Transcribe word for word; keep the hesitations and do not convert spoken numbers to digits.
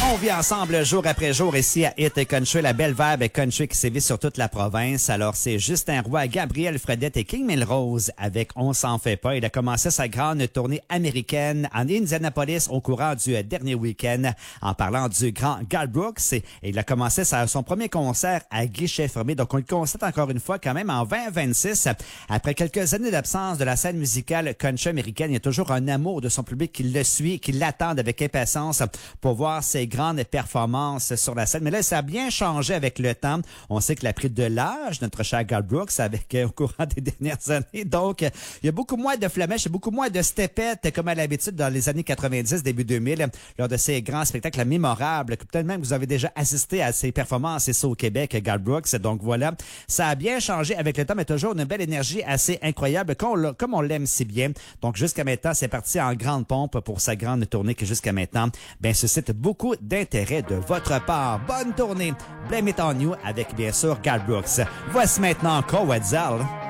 On vit ensemble jour après jour ici à Hit Country, la belle vibe country qui sévit sur toute la province. Alors, c'est Justin Roy, Gabriel Fredette et King Milrose avec On s'en fait pas. Il a commencé sa grande tournée américaine en Indianapolis au courant du dernier week-end en parlant du grand Garth Brooks. Et il a commencé sa, son premier concert à guichet fermé. Donc, on le constate encore une fois quand même en vingt vingt-six. Après quelques années d'absence de la scène musicale country américaine, il y a toujours un amour de son public qui le suit, qui l'attend avec impatience pour voir ses grandes performances sur la scène. Mais là, ça a bien changé avec le temps. On sait qu'il a pris de l'âge, notre cher Garth Brooks, avec euh, au courant des dernières années. Donc, il y a beaucoup moins de flamèches, beaucoup moins de stepettes, comme à l'habitude dans les années quatre-vingt-dix, début deux mille, lors de ces grands spectacles mémorables. Peut-être même que vous avez déjà assisté à ces performances ici au Québec, Garth Brooks. Donc voilà, ça a bien changé avec le temps, mais toujours une belle énergie assez incroyable, comme on l'aime si bien. Donc jusqu'à maintenant, c'est parti en grande pompe pour sa grande tournée qui jusqu'à maintenant, ben, suscite beaucoup d'intérêt de votre part. Bonne tournée. Blame It On You avec bien sûr Garth Brooks. Voici maintenant Quetzal.